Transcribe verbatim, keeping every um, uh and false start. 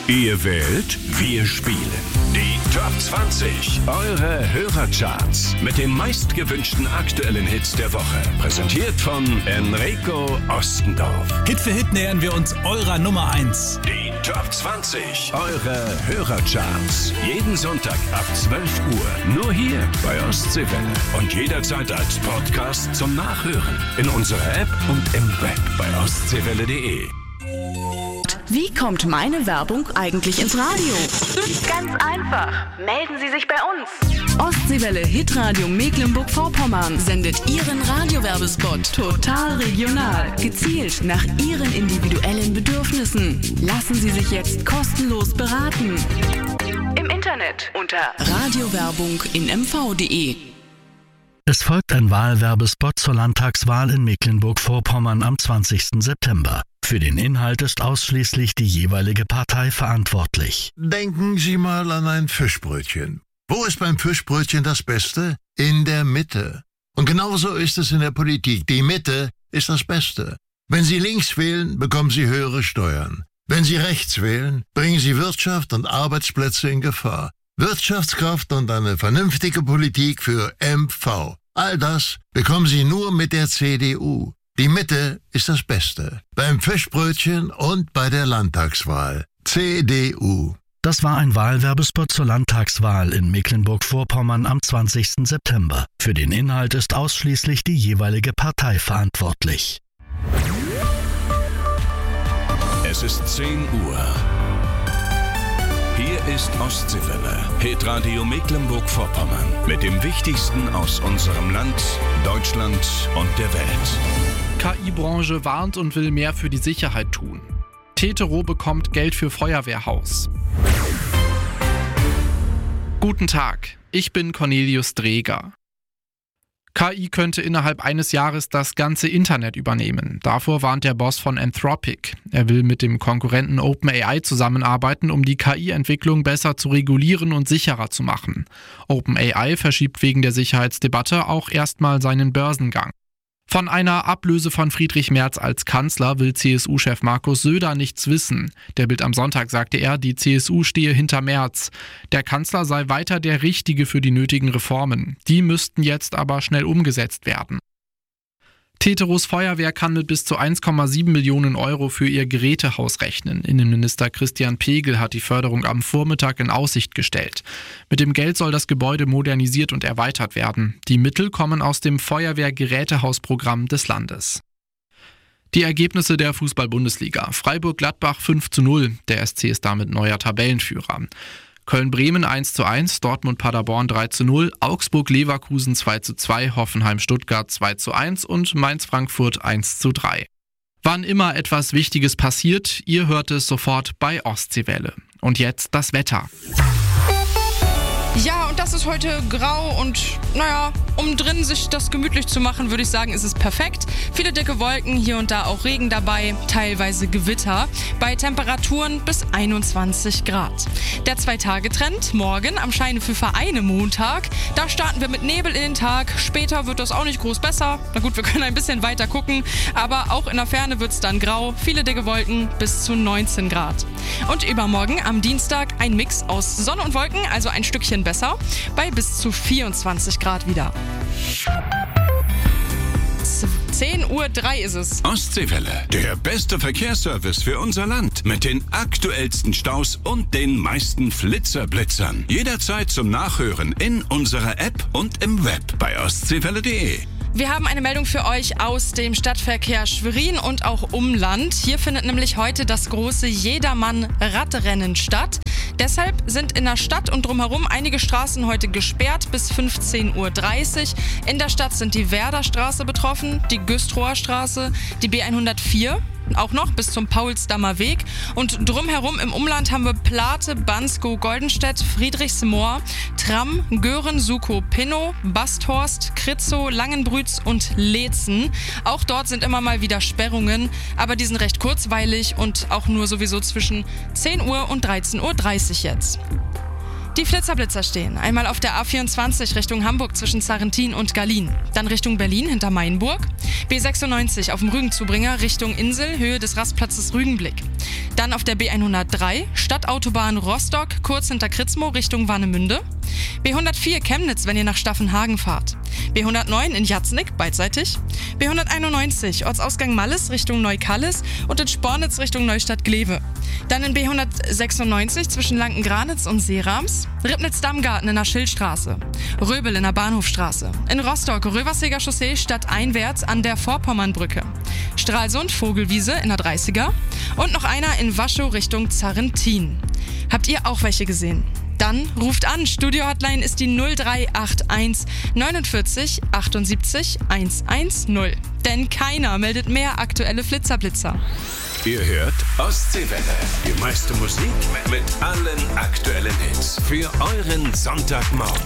Ihr wählt, wir spielen. Die Top zwanzig, eure Hörercharts mit den meistgewünschten aktuellen Hits der Woche. Präsentiert von Enrico Ostendorf. Hit für Hit nähern wir uns eurer Nummer eins. Die Top zwanzig, eure Hörercharts. Jeden Sonntag ab zwölf Uhr. Nur hier bei Ostseewelle. Und jederzeit als Podcast zum Nachhören. In unserer App und im Web bei ostseewelle punkt de. Wie kommt meine Werbung eigentlich ins Radio? Ganz einfach. Melden Sie sich bei uns. Ostseewelle Hitradio Mecklenburg-Vorpommern sendet Ihren Radiowerbespot total regional, gezielt nach Ihren individuellen Bedürfnissen. Lassen Sie sich jetzt kostenlos beraten. Im Internet unter radiowerbung in m v punkt de. Es folgt ein Wahlwerbespot zur Landtagswahl in Mecklenburg-Vorpommern am zwanzigsten September. Für den Inhalt ist ausschließlich die jeweilige Partei verantwortlich. Denken Sie mal an ein Fischbrötchen. Wo ist beim Fischbrötchen das Beste? In der Mitte. Und genauso ist es in der Politik. Die Mitte ist das Beste. Wenn Sie links wählen, bekommen Sie höhere Steuern. Wenn Sie rechts wählen, bringen Sie Wirtschaft und Arbeitsplätze in Gefahr. Wirtschaftskraft und eine vernünftige Politik für M V. All das bekommen Sie nur mit der C D U. Die Mitte ist das Beste. Beim Fischbrötchen und bei der Landtagswahl. C D U. Das war ein Wahlwerbespot zur Landtagswahl in Mecklenburg-Vorpommern am zwanzigsten September. Für den Inhalt ist ausschließlich die jeweilige Partei verantwortlich. Es ist zehn Uhr. Hier ist Ostseewelle, Hitradio Mecklenburg-Vorpommern mit dem Wichtigsten aus unserem Land, Deutschland und der Welt. K I-Branche warnt und will mehr für die Sicherheit tun. Tetero bekommt Geld für Feuerwehrhaus. Guten Tag, ich bin Cornelius Dreger. K I könnte innerhalb eines Jahres das ganze Internet übernehmen. Davor warnt der Boss von Anthropic. Er will mit dem Konkurrenten OpenAI zusammenarbeiten, um die K I-Entwicklung besser zu regulieren und sicherer zu machen. OpenAI verschiebt wegen der Sicherheitsdebatte auch erstmal seinen Börsengang. Von einer Ablöse von Friedrich Merz als Kanzler will C S U-Chef Markus Söder nichts wissen. Der Bild am Sonntag sagte er, die C S U stehe hinter Merz. Der Kanzler sei weiter der Richtige für die nötigen Reformen. Die müssten jetzt aber schnell umgesetzt werden. Teteros Feuerwehr kann mit bis zu eins Komma sieben Millionen Euro für ihr Gerätehaus rechnen. Innenminister Christian Pegel hat die Förderung am Vormittag in Aussicht gestellt. Mit dem Geld soll das Gebäude modernisiert und erweitert werden. Die Mittel kommen aus dem Feuerwehr-Gerätehausprogramm des Landes. Die Ergebnisse der Fußball-Bundesliga. Freiburg-Gladbach fünf zu null. Der S C ist damit neuer Tabellenführer. Köln-Bremen eins zu eins, Dortmund-Paderborn drei zu null, Augsburg-Leverkusen zwei zu zwei, Hoffenheim-Stuttgart zwei zu eins und Mainz-Frankfurt eins zu drei. Wann immer etwas Wichtiges passiert, ihr hört es sofort bei Ostseewelle. Und jetzt das Wetter. Ja, und das ist heute grau und, naja, um drin sich das gemütlich zu machen, würde ich sagen, ist es perfekt. Viele dicke Wolken, hier und da auch Regen dabei, teilweise Gewitter, bei Temperaturen bis einundzwanzig Grad. Der Zwei-Tage-Trend, morgen am Scheine für Vereine Montag, da starten wir mit Nebel in den Tag, später wird das auch nicht groß besser. Na gut, wir können ein bisschen weiter gucken, aber auch in der Ferne wird es dann grau, viele dicke Wolken bis zu neunzehn Grad. Und übermorgen am Dienstag ein Mix aus Sonne und Wolken, also ein Stückchen besser, bei bis zu vierundzwanzig Grad wieder. zehn Uhr drei ist es. Ostseewelle, der beste Verkehrsservice für unser Land. Mit den aktuellsten Staus und den meisten Flitzerblitzern. Jederzeit zum Nachhören in unserer App und im Web bei ostseewelle punkt de. Wir haben eine Meldung für euch aus dem Stadtverkehr Schwerin und auch Umland. Hier findet nämlich heute das große Jedermann-Radrennen statt. Deshalb sind in der Stadt und drumherum einige Straßen heute gesperrt bis fünfzehn Uhr dreißig. In der Stadt sind die Werderstraße betroffen, die Güstrower Straße, die B hundertvier. Auch noch bis zum Paulsdammer Weg. Und drumherum im Umland haben wir Plate, Banskow, Goldenstedt, Friedrichsmoor, Tramm, Göhren, Sukow, Pinnow, Basthorst, Kritzow, Langenbrütz und Leetzen. Auch dort sind immer mal wieder Sperrungen, aber die sind recht kurzweilig und auch nur sowieso zwischen zehn Uhr und dreizehn Uhr dreißig jetzt. Die Flitzerblitzer stehen. Einmal auf der A vierundzwanzig Richtung Hamburg zwischen Sarrentin und Gallien. Dann Richtung Berlin hinter Mainburg. B sechsundneunzig auf dem Rügenzubringer Richtung Insel, Höhe des Rastplatzes Rügenblick. Dann auf der B hundertdrei, Stadtautobahn Rostock, kurz hinter Kritzmo Richtung Warnemünde. B hundertvier Chemnitz, wenn ihr nach Staffenhagen fahrt. B hundertneun in Jatznick, beidseitig. B hunderteinundneunzig, Ortsausgang Malles Richtung Neukallis und in Spornitz Richtung Neustadt-Glewe. Dann in B hundertsechsundneunzig zwischen Lankengranitz und Seerams. Ribnitz-Dammgarten in der Schildstraße. Röbel in der Bahnhofstraße. In Rostock, Röverseger Chaussee stadteinwärts an der Vorpommernbrücke. Stralsund, Vogelwiese in der dreißiger. Und noch einer in Waschow Richtung Zarrentin. Habt ihr auch welche gesehen? Dann ruft an. Studio-Hotline ist die null drei acht eins neunundvierzig achtundsiebzig hundertzehn. Denn keiner meldet mehr aktuelle Flitzerblitzer. Ihr hört Ostseewelle. Die meiste Musik mit allen aktuellen Hits. Für euren Sonntagmorgen.